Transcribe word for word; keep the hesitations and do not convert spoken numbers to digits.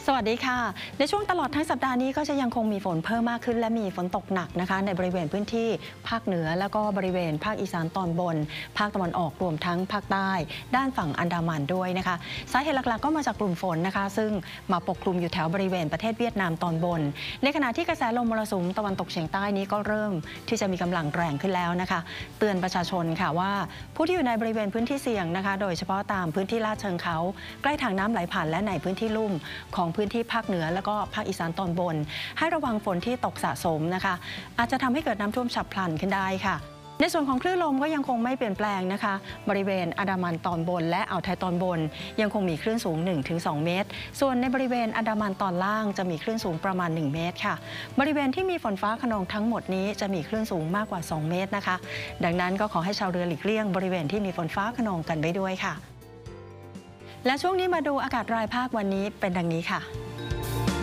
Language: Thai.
สวัสดีค่ะในช่วงตลอดทั้งสัปดาห์นี้ก็จะยังคงมีฝนเพิ่มมากขึ้นและมีฝนตกหนักนะคะในบริเวณพื้นที่ภาคเหนือแล้วก็บริเวณภาคอีสานตอนบนภาคตะวันออกรวมทั้งภาคใต้ด้านฝั่งอันดามันด้วยนะคะสาเหตุหลักๆก็มาจากกลุ่มฝนนะคะซึ่งมาปกคลุมอยู่แถวบริเวณประเทศเวียดนามตอนบนในขณะที่กระแสลมมรสุมตะวันตกเฉียงใต้นี้ก็เริ่มที่จะมีกำลังแรงขึ้นแล้วนะคะเตือนประชาชนค่ะว่าผู้ที่อยู่ในบริเวณพื้นที่เสี่ยงนะคะโดยเฉพาะตามพื้นที่ลาดเชิงเขาใกล้ทางน้ำไหลผ่านและในพื้นที่ลุ่มของพื้นที่ภาคเหนือแล้วก็ภาคอีสานตอนบนให้ระวังฝนที่ตกสะสมนะคะอาจจะทำให้เกิดน้ำท่วมฉับพลันขึ้นได้ค่ะในส่วนของคลื่นลมก็ยังคงไม่เปลี่ยนแปลงนะคะบริเวณอันดามันตอนบนและอ่าวไทยตอนบนยังคงมีคลื่นสูง หนึ่งถึงสอง เมตรส่วนในบริเวณอันดามันตอนล่างจะมีคลื่นสูงประมาณหนึ่งเมตรค่ะบริเวณที่มีฝนฟ้าคะนองทั้งหมดนี้จะมีคลื่นสูงมากกว่าสองเมตรนะคะดังนั้นก็ขอให้ชาวเรือหลีกเลี่ยงบริเวณที่มีฝนฟ้าคะนองกันไว้ด้วยค่ะและช่วงนี้มาดูอากาศรายภาควันนี้เป็นดังนี้ค่ะ